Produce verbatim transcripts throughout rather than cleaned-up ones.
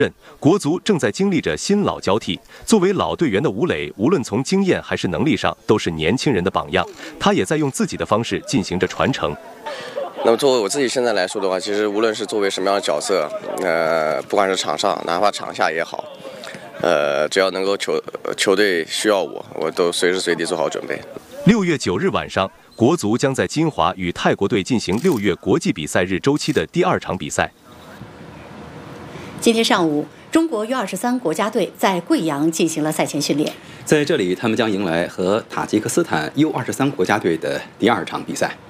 国足正在经历着新老交替。作为老队员的吴磊，无论从经验还是能力上，都是年轻人的榜样。他也在用自己的方式进行着传承。 那么作为我自己现在来说的话，其实无论是作为什么样的角色，呃，不管是场上，哪怕场下也好，呃，只要能够球球队需要我，我都随时随地做好准备。 六月九日晚上，国足将在金华与泰国队进行六月国际比赛日周期的第二场比赛。 今天上午，中国 U 二十三 国家队在贵阳进行了赛前训练。 在这里，他们将迎来和塔吉克斯坦 U 二十三 国家队的第二场比赛。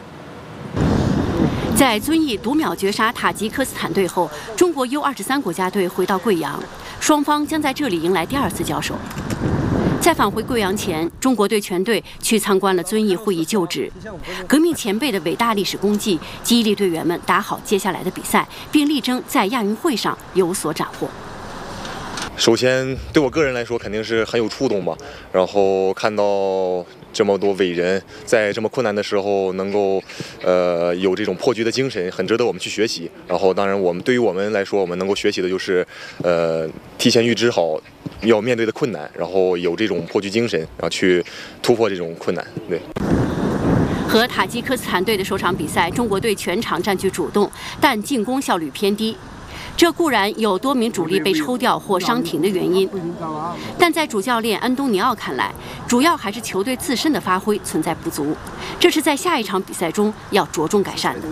在遵义读秒绝杀塔吉克斯坦队后，中国 U 二十三 国家队回到贵阳，双方将在这里迎来第二次交手。在返回贵阳前，中国队全队去参观了遵义会议旧址，革命前辈的伟大历史功绩激励队员们打好接下来的比赛，并力争在亚运会上有所斩获。 首先，对我个人来说肯定是很有触动吧。然后看到这么多伟人在这么困难的时候能够，呃，有这种破局的精神，很值得我们去学习。然后，当然我们对于我们来说，我们能够学习的就是，呃，提前预知好要面对的困难，然后有这种破局精神，然后去突破这种困难。对。 和塔吉克斯坦队的首场比赛，中国队全场占据主动，但进攻效率偏低。这固然有多名主力被抽调或伤停的原因，但在主教练安东尼奥看来，主要还是球队自身的发挥存在不足，这是在下一场比赛中要着重改善的。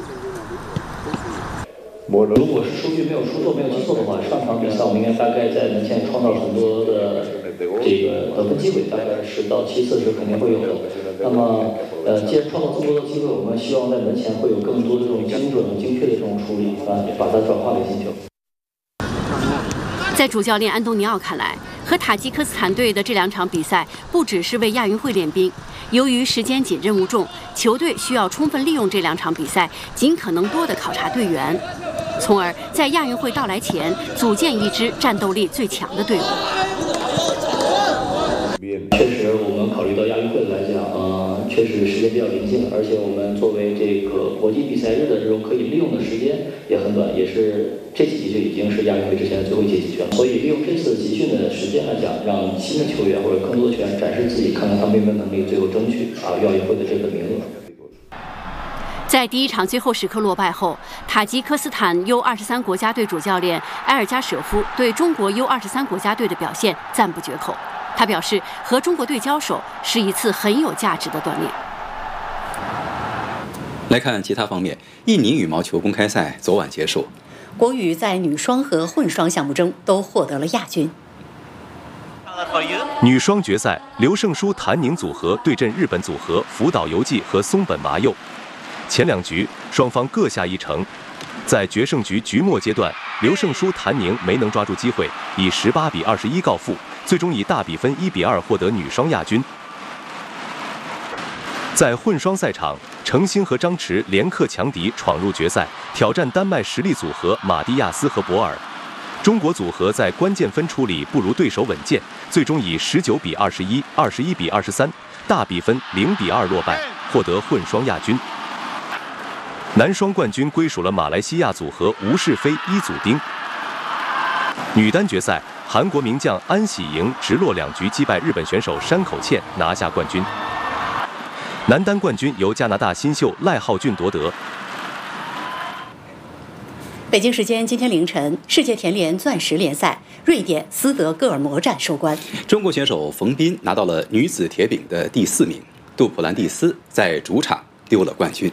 如果是数据没有出错、没有记错的话，上场比赛我们应该大概在门前创造很多的这个得分机会，大概十到七次是肯定会有的。那么，呃，既然创造这么多的机会，我们希望在门前会有更多的这种精准、精确的这种处理，啊，把它转化为进球。 在主教练安东尼奥看来，和塔吉克斯坦队的这两场比赛不只是为亚运会练兵，由于时间紧、任务重，球队需要充分利用这两场比赛，尽可能多地考察队员，从而在亚运会到来前组建一支战斗力最强的队伍。 确实，我们考虑到亚运会来讲，呃，确实时间比较临近，而且我们作为这个国际比赛日的这种可以利用的时间也很短，也是这几集就已经是亚运会之前的最后一届集训了。所以利用这次集训的时间来讲，让新的球员或者更多的球员展示自己，看看他们有没有能力，最后争取啊亚运会的这个名额。 在第一场最后时刻落败后，塔吉克斯坦 U 二十三 国家队主教练埃尔加舍夫对中国 U 二十三 国家队的表现赞不绝口。他表示，和中国队交手是一次很有价值的锻炼。 来看其他方面，印尼羽毛球公开赛昨晚结束， 国羽在女双和混双项目中都获得了亚军。 女双决赛，刘胜书谭宁组合对阵日本组合福岛由纪和松本麻佑。前两局双方各下一城，在决胜局局末阶段，刘胜书谭宁没能抓住机会，以十八比二十一告负，最终以大比分一比二获得女双亚军。在混双赛场，程星和张弛连克强敌闯入决赛，挑战丹麦实力组合马蒂亚斯和博尔。中国组合在关键分处里不如对手稳健，最终以十九比二十一、二十一比二十三大比分零比二落败，获得混双亚军。男双冠军归属了马来西亚组合吴世飞、伊祖丁。女单决赛，韩国名将安喜莹直落两局击败日本选手山口茜，拿下冠军。男单冠军由加拿大新秀赖浩俊夺得。 北京时间今天凌晨，世界田联钻石联赛瑞典斯德哥尔摩站收官， 中国选手冯彬拿到了女子铁饼的第四名，杜普兰蒂斯在主场丢了冠军。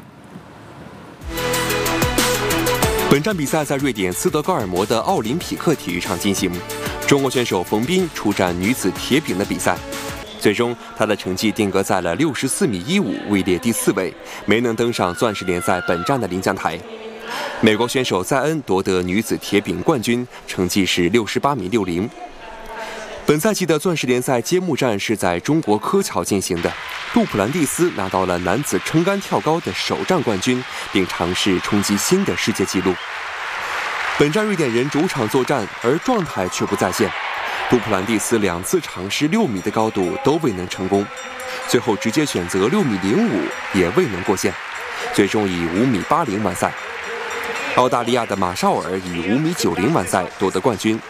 本站比赛在瑞典斯德哥尔摩的奥林匹克体育场进行，中国选手冯彬出战女子铁饼的比赛，最终她的成绩定格在了六十四米一五，位列第四位，没能登上钻石联赛本站的领奖台。美国选手塞恩夺得女子铁饼冠军，成绩是六十八米六零。本赛季的钻石联赛揭幕战是在中国柯桥进行的，杜普兰蒂斯拿到了男子撑杆跳高的首站冠军，并尝试冲击新的世界纪录。本站瑞典人主场作战，而状态却不在线。杜普兰蒂斯两次尝试六米的高度都未能成功，最后直接选择六米零五也未能过线，最终以五米八零完赛。 澳大利亚的马绍尔以五米九零完赛夺得冠军。